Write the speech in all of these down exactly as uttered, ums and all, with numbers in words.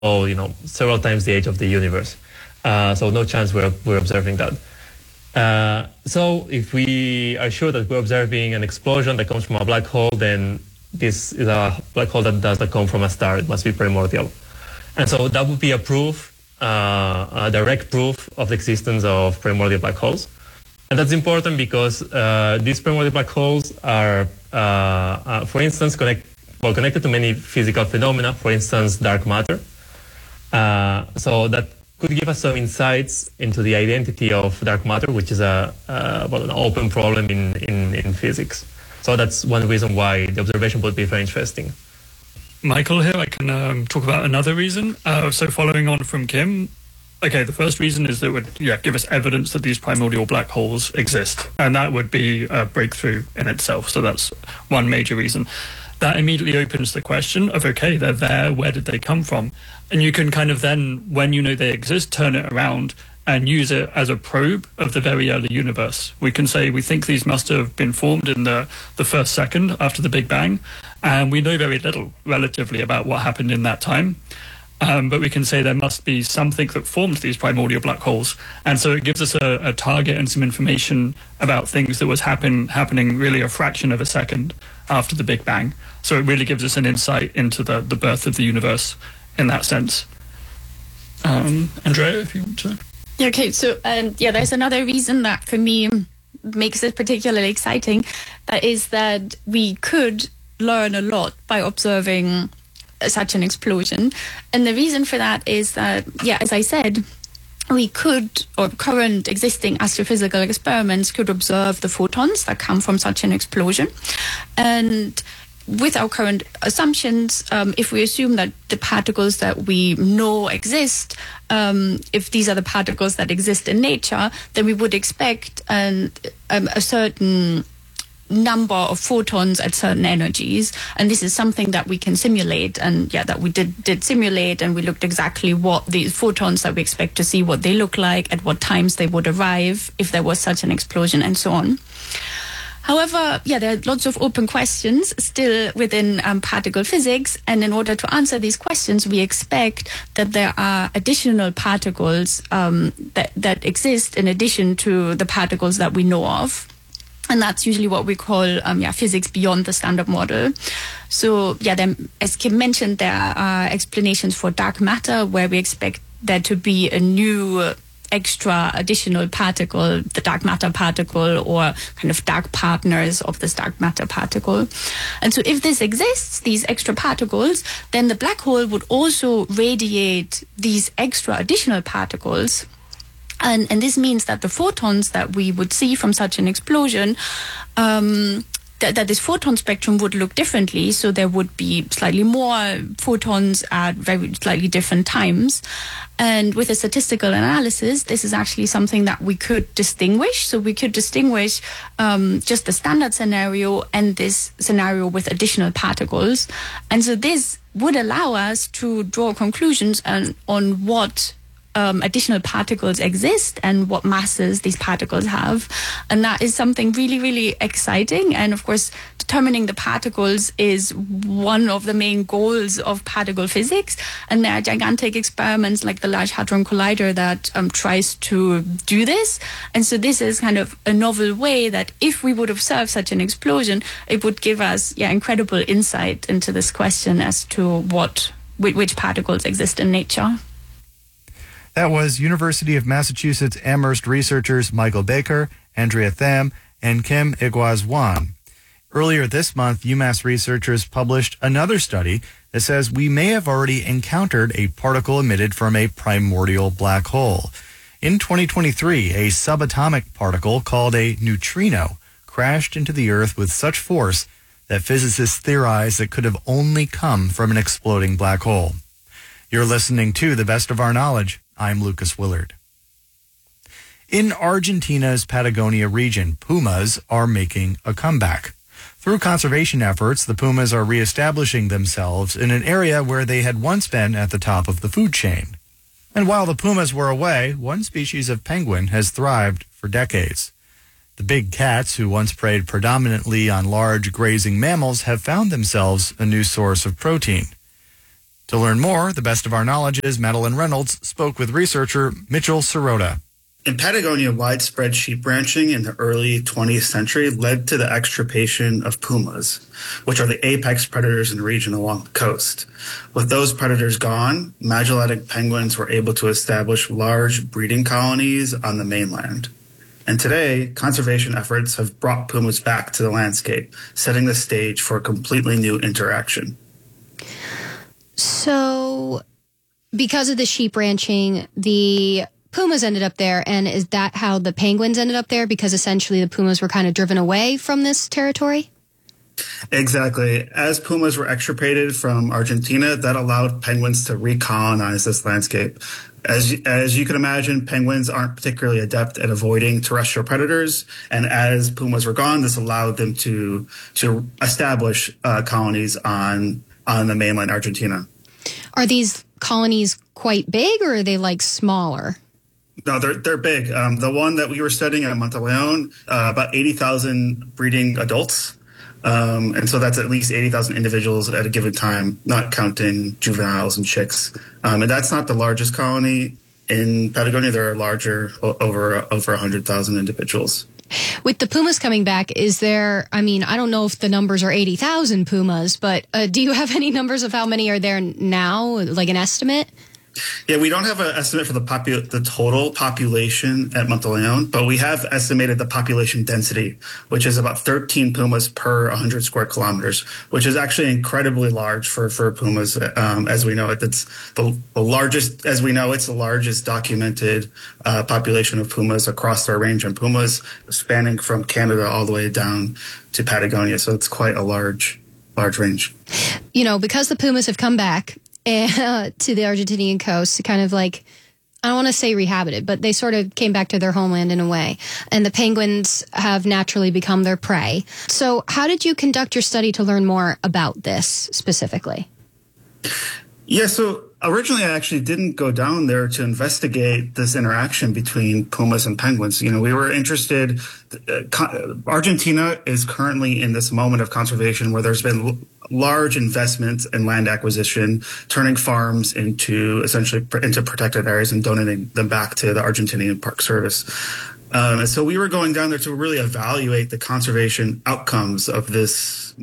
you know, several times the age of the universe. Uh, so no chance we're, we're observing that. Uh, so if we are sure that we're observing an explosion that comes from a black hole, then this is a black hole that does not come from a star. It must be primordial. And so that would be a proof, uh, a direct proof of the existence of primordial black holes. And that's important because uh, these primordial black holes are, uh, uh, for instance, connect, well, connected to many physical phenomena, for instance, dark matter. Uh, so that could give us some insights into the identity of dark matter, which is a, uh, well, an open problem in, in, in physics. So that's one reason why the observation would be very interesting. Michael here, I can um, talk about another reason. Uh, so following on from Kim, okay, the first reason is that it would yeah, give us evidence that these primordial black holes exist. And that would be a breakthrough in itself. So that's one major reason. That immediately opens the question of, okay, they're there, where did they come from? And you can kind of then, when you know they exist, turn it around and use it as a probe of the very early universe. We can say we think these must have been formed in the, the first second after the Big Bang, and we know very little relatively about what happened in that time. Um, but we can say there must be something that formed these primordial black holes. And so it gives us a, a target and some information about things that was happen, happening really a fraction of a second after the Big Bang. So it really gives us an insight into the, the birth of the universe in that sense. Um, Andrea, if you want to... Okay, so um, yeah, there's another reason that for me makes it particularly exciting. That is that we could learn a lot by observing such an explosion. And the reason for that is that, yeah, as I said, we could, or current existing astrophysical experiments could observe the photons that come from such an explosion. And with our current assumptions, um, if we assume that the particles that we know exist, um, if these are the particles that exist in nature, then we would expect an, um, a certain number of photons at certain energies, and this is something that we can simulate, and yeah, that we did did simulate, and we looked exactly what these photons that we expect to see, what they look like, at what times they would arrive if there was such an explosion, and so on. However, yeah, there are lots of open questions still within um, particle physics, and in order to answer these questions, we expect that there are additional particles um, that that exist in addition to the particles that we know of. And that's usually what we call um, yeah, physics beyond the standard model. So, yeah, then, as Kim mentioned, there are explanations for dark matter, where we expect there to be a new uh, extra additional particle, the dark matter particle, or kind of dark partners of this dark matter particle. And so if this exists, these extra particles, then the black hole would also radiate these extra additional particles. And, and this means that the photons that we would see from such an explosion, um, th- that this photon spectrum would look differently. So there would be slightly more photons at very slightly different times. And with a statistical analysis, this is actually something that we could distinguish. So we could distinguish um, just the standard scenario and this scenario with additional particles. And so this would allow us to draw conclusions on, on what Um, additional particles exist and what masses these particles have. And that is something really, really exciting. And of course, determining the particles is one of the main goals of particle physics. And there are gigantic experiments like the Large Hadron Collider that um, tries to do this. And so this is kind of a novel way that if we would observe such an explosion, it would give us yeah, incredible insight into this question as to what which particles exist in nature. That was University of Massachusetts Amherst researchers Michael Baker, Andrea Tham, and Kim Iguaz-Wang. Earlier this month, UMass researchers published another study that says we may have already encountered a particle emitted from a primordial black hole. In twenty twenty-three, a subatomic particle called a neutrino crashed into the Earth with such force that physicists theorize it could have only come from an exploding black hole. You're listening to The Best of Our Knowledge. I'm Lucas Willard. In Argentina's Patagonia region, pumas are making a comeback. Through conservation efforts, the pumas are reestablishing themselves in an area where they had once been at the top of the food chain. And while the pumas were away, one species of penguin has thrived for decades. The big cats, who once preyed predominantly on large grazing mammals, have found themselves a new source of protein. To learn more, the best of our knowledges, Madeline Reynolds spoke with researcher Mitchell Sirota. In Patagonia, widespread sheep ranching in the early twentieth century led to the extirpation of pumas, which are the apex predators in the region along the coast. With those predators gone, Magellanica penguins were able to establish large breeding colonies on the mainland. And today, conservation efforts have brought pumas back to the landscape, setting the stage for a completely new interaction. So, because of the sheep ranching, the pumas ended up there, and is that how the penguins ended up there? Because essentially the pumas were kind of driven away from this territory? Exactly. As pumas were extirpated from Argentina, that allowed penguins to recolonize this landscape. As, as you can imagine, penguins aren't particularly adept at avoiding terrestrial predators, and as pumas were gone, this allowed them to to establish uh, colonies on on the mainland Argentina. Are these colonies quite big, or are they like smaller? No, they're they're big. Um, the one that we were studying at Monteleone, uh, about eighty thousand breeding adults. Um, and so that's at least eighty thousand individuals at a given time, not counting juveniles and chicks. Um, and that's not the largest colony in Patagonia. There are larger, over over one hundred thousand individuals. With the pumas coming back, is there, I mean, I don't know if the numbers are eighty thousand pumas, but uh, do you have any numbers of how many are there now, like an estimate? Yeah, we don't have an estimate for the popu- the total population at Monteleone, but we have estimated the population density, which is about thirteen pumas per one hundred square kilometers, which is actually incredibly large for, for pumas. Um, as we know it, it's the, the largest, as we know, it's the largest documented uh, population of pumas across their range, and pumas spanning from Canada all the way down to Patagonia. So it's quite a large, large range. You know, because the pumas have come back Uh, to the Argentinian coast to kind of like, I don't want to say rehabited, but they sort of came back to their homeland in a way. And the penguins have naturally become their prey. So how did you conduct your study to learn more about this specifically? Yeah, so originally I actually didn't go down there to investigate this interaction between pumas and penguins. You know, we were interested, uh, con- Argentina is currently in this moment of conservation where there's been l- large investments in land acquisition, turning farms into essentially pr- into protected areas and donating them back to the Argentinian Park Service. Um, and so we were going down there to really evaluate the conservation outcomes of this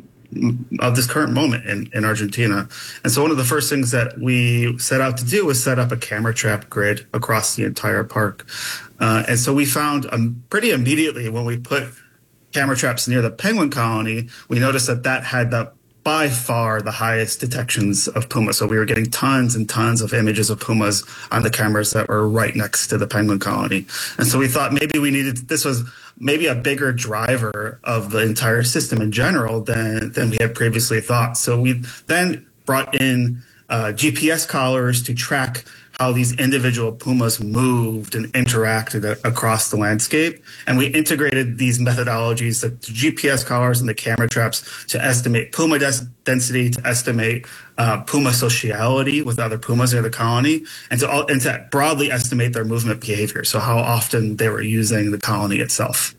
of this current moment in, in Argentina. And so one of the first things that we set out to do was set up a camera trap grid across the entire park. Uh, and so we found um, pretty immediately when we put camera traps near the penguin colony, we noticed that that had the by far the highest detections of pumas. So we were getting tons and tons of images of pumas on the cameras that were right next to the penguin colony. And so we thought maybe we needed, this was maybe a bigger driver of the entire system in general than, than we had previously thought. So we then brought in uh, G P S collars to track how these individual pumas moved and interacted a- across the landscape. And we integrated these methodologies, the G P S collars and the camera traps, to estimate puma des- density, to estimate uh, puma sociality with other pumas near the colony, and to, all, and to broadly estimate their movement behavior, so how often they were using the colony itself.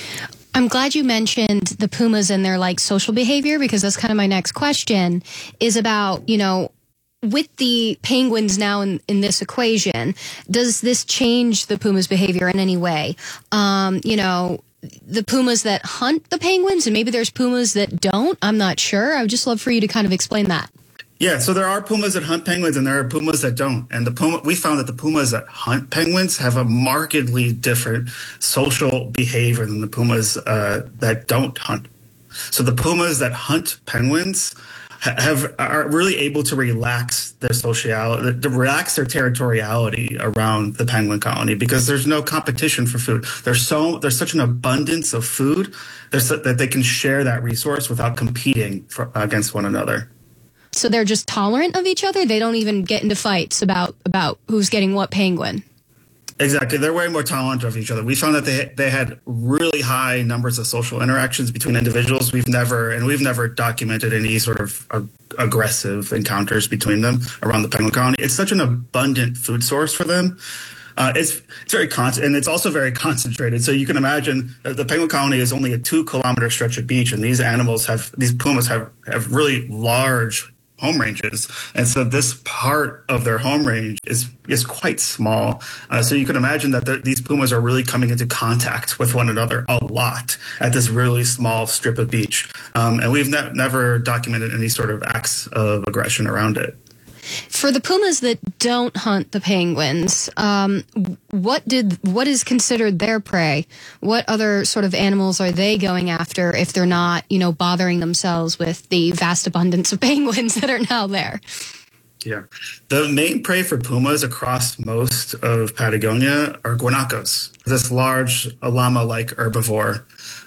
I'm glad you mentioned the pumas and their like social behavior, because that's kind of my next question is about, you know, with the penguins now in, in this equation, does this change the puma's behavior in any way? Um, you know, the pumas that hunt the penguins, and maybe there's pumas that don't. I'm not sure. I would just love for you to kind of explain that. Yeah, so there are pumas that hunt penguins and there are pumas that don't. And the puma, we found that the pumas that hunt penguins have a markedly different social behavior than the pumas uh, that don't hunt. So the pumas that hunt penguins have are really able to relax their sociality, to relax their territoriality around the penguin colony, because there's no competition for food. There's so there's such an abundance of food there's, that they can share that resource without competing for, against one another. So they're just tolerant of each other? They don't even get into fights about, about who's getting what penguin? Exactly. They're way more tolerant of each other. We found that they they had really high numbers of social interactions between individuals. We've never, and we've never documented any sort of uh, aggressive encounters between them around the penguin colony. It's such an abundant food source for them. Uh, it's it's very con- and it's also very concentrated. So you can imagine that the penguin colony is only a two kilometer stretch of beach, and these animals have these pumas have have really large home ranges. And so this part of their home range is is quite small. Uh, so you can imagine that the, these pumas are really coming into contact with one another a lot at this really small strip of beach. Um, and we've ne- never documented any sort of acts of aggression around it. For the pumas that don't hunt the penguins, um, what did what is considered their prey? What other sort of animals are they going after if they're not, you know, bothering themselves with the vast abundance of penguins that are now there? Yeah. The main prey for pumas across most of Patagonia are guanacos, this large llama-like herbivore.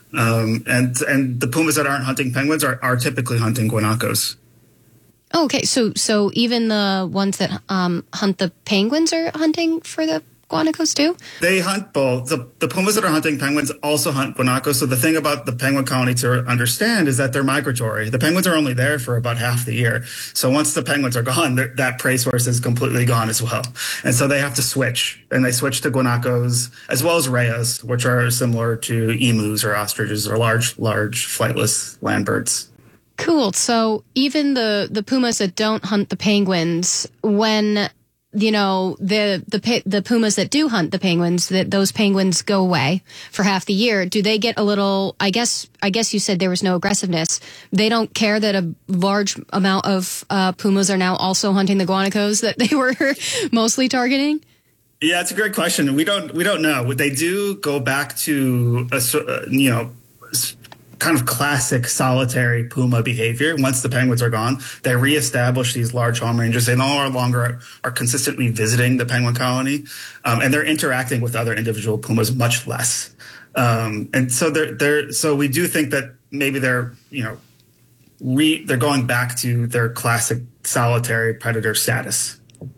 Um, and and the pumas that aren't hunting penguins are, are typically hunting guanacos. Okay, so so even the ones that um, hunt the penguins are hunting for the guanacos too? They hunt both. The, the pumas that are hunting penguins also hunt guanacos. So the thing about the penguin colony to understand is that they're migratory. The penguins are only there for about half the year. So once the penguins are gone, that prey source is completely gone as well. And so they have to switch. And they switch to guanacos as well as rheas, which are similar to emus or ostriches or large, large flightless land birds. Cool. So even the, the pumas that don't hunt the penguins, when, you know, the, the, the pumas that do hunt the penguins, that those penguins go away for half the year, do they get a little, I guess, I guess you said there was no aggressiveness. They don't care that a large amount of uh, pumas are now also hunting the guanacos that they were mostly targeting? Yeah, it's a great question. We don't, we don't know. They do go back to, a, you know, kind of classic solitary puma behavior. Once the penguins are gone, they reestablish these large home ranges. They no longer are consistently visiting the penguin colony, um, and they're interacting with other individual pumas much less. Um, and so they're, they're, so we do think that maybe they're, you know, re, they're going back to their classic solitary predator status.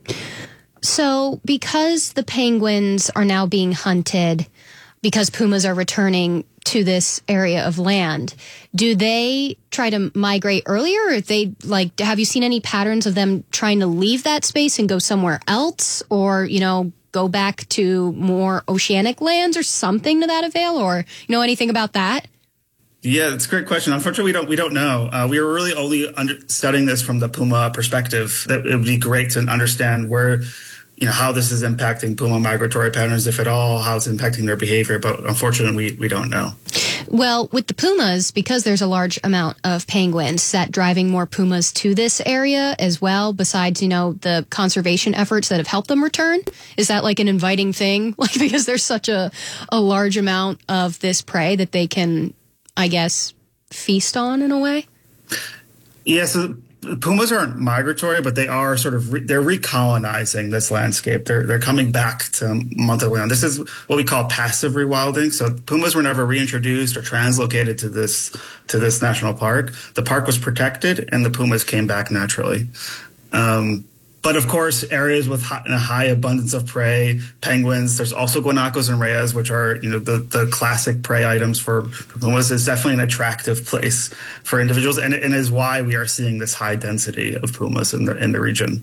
So because the penguins are now being hunted, because pumas are returning to this area of land, do they try to migrate earlier? Or they like, have you seen any patterns of them trying to leave that space and go somewhere else, or, you know, go back to more oceanic lands or something to that avail, or you know anything about that? Yeah, that's a great question. Unfortunately, we don't we don't know. Uh, we were really only under, studying this from the puma perspective. That it would be great to understand where, you know, how this is impacting puma migratory patterns, if at all, how it's impacting their behavior. But unfortunately, we, we don't know. Well, with the pumas, because there's a large amount of penguins, is that driving more pumas to this area as well, besides, you know, the conservation efforts that have helped them return? Is that like an inviting thing? Like, because there's such a, a large amount of this prey that they can, I guess, feast on in a way? Yeah, so pumas aren't migratory, but they are sort of, re- they're recolonizing this landscape. They're they're coming back to monthly land. This is what we call passive rewilding. So pumas were never reintroduced or translocated to this to this national park. The park was protected, and the pumas came back naturally. Um, but of course, areas with high, a high abundance of prey, penguins. There's also guanacos and rheas, which are, you know, the, the classic prey items for, for pumas. Is definitely an attractive place for individuals, and, and is why we are seeing this high density of pumas in the in the region.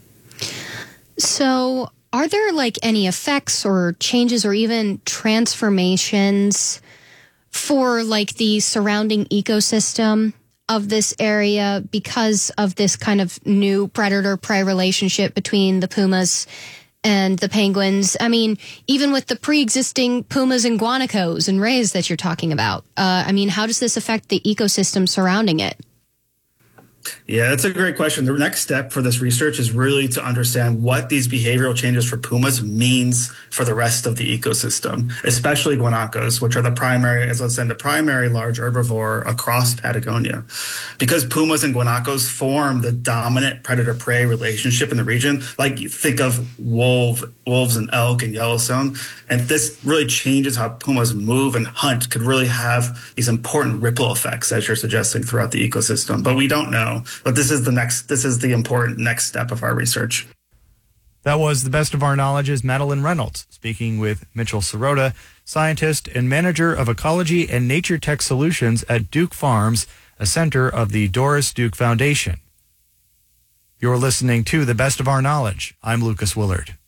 So, are there like any effects or changes or even transformations for like the surrounding ecosystem of this area because of this kind of new predator-prey relationship between the pumas and the penguins? I mean, even with the pre-existing pumas and guanacos and rheas that you're talking about, uh, I mean, how does this affect the ecosystem surrounding it? Yeah, that's a great question. The next step for this research is really to understand what these behavioral changes for pumas means for the rest of the ecosystem, especially guanacos, which are the primary, as I said, the primary large herbivore across Patagonia. Because pumas and guanacos form the dominant predator-prey relationship in the region, like you think of wolf, wolves and elk and Yellowstone, and this really changes how pumas move and hunt, could really have these important ripple effects, as you're suggesting, throughout the ecosystem. But we don't know. But this is the next, this is the important next step of our research. That was the Best of Our Knowledge's Madeline Reynolds speaking with Mitchell Sirota, scientist and manager of ecology and nature tech solutions at Duke Farms, a center of the Doris Duke Foundation. You're listening to the Best of Our Knowledge. I'm Lucas Willard.